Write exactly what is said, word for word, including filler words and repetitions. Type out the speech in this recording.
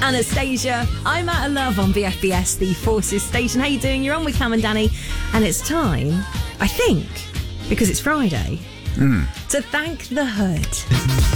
Anastasia. I'm Out of Love on B F B S, the Forces station. How you doing? You're on with Cam and Danny, and it's time, I think, because it's Friday, mm. to thank the hood.